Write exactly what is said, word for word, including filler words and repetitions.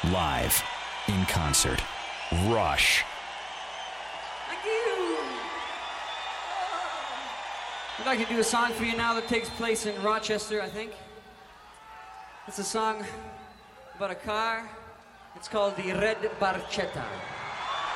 Live, in concert, Rush. Thank you. I'd like to do a song for you now that takes place in Rochester, I think. It's a song about a car. It's called the Red Barchetta.